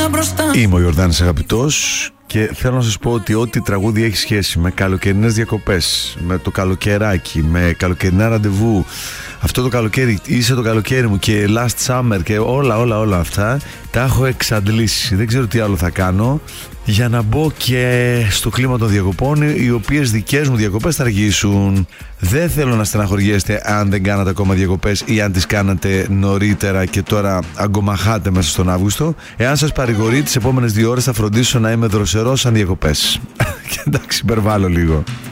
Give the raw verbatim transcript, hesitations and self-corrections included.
Είμαι ο Ιορδάνης Αγαπητός και θέλω να σας πω ότι ό,τι τραγούδι έχει σχέση με καλοκαιρινές διακοπές, με το καλοκαιράκι, με καλοκαιρινά ραντεβού, αυτό το καλοκαίρι, είσαι το καλοκαίρι μου και last summer και όλα όλα όλα αυτά, τα έχω εξαντλήσει. Δεν ξέρω τι άλλο θα κάνω για να μπω και στο κλίμα των διακοπών, οι οποίες δικές μου διακοπές θα αργήσουν. Δεν θέλω να στεναχωριέστε αν δεν κάνατε ακόμα διακοπές ή αν τις κάνατε νωρίτερα και τώρα αγκομαχάτε μέσα στον Αύγουστο. Εάν σας παρηγορεί, τις επόμενες δύο ώρες θα φροντίσω να είμαι δροσερός σαν διακοπές. Και εντάξει, υπερβάλλω λίγο.